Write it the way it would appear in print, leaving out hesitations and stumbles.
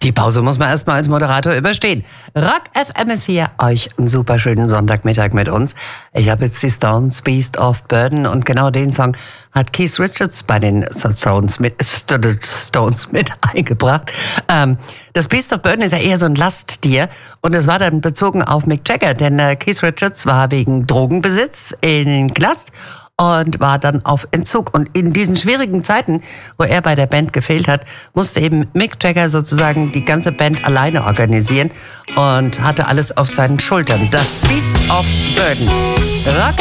Die Pause muss man erstmal als Moderator überstehen. Rock FM ist hier. Euch einen super schönen Sonntagmittag mit uns. Ich habe jetzt die Stones, Beast of Burden, und genau den Song hat Keith Richards bei den Stones mit eingebracht. Das Beast of Burden ist ja eher so ein Lasttier, und es war dann bezogen auf Mick Jagger, denn Keith Richards war wegen Drogenbesitz in den Knast und war dann auf Entzug. Und in diesen schwierigen Zeiten, wo er bei der Band gefehlt hat, musste eben Mick Jagger sozusagen die ganze Band alleine organisieren und hatte alles auf seinen Schultern. Das Beast of Burden. Rock